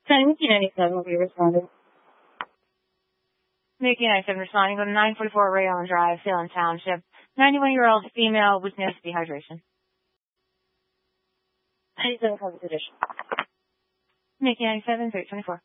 10-97 will be responded. Mickey 97 responding. Go to 944 Rayon Drive, Salem Township. 91-year-old female witness dehydration. 97 comes addition. Mickey 97, 324.